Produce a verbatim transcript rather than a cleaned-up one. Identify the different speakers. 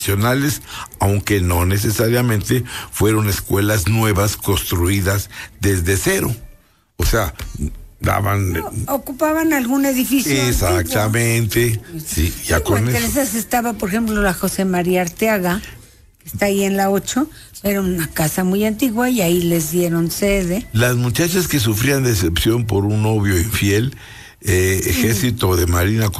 Speaker 1: tradicionales, aunque no necesariamente fueron escuelas nuevas construidas desde cero. O sea, daban...
Speaker 2: No, ocupaban algún edificio.
Speaker 1: Exactamente, antiguo. Sí, ya sí, con
Speaker 2: entre
Speaker 1: eso.
Speaker 2: esas estaba, por ejemplo, la José María Arteaga, que está ahí en la ocho, era una casa muy antigua y ahí les dieron sede.
Speaker 1: Las muchachas que sufrían decepción por un novio infiel, eh, Ejército de Marina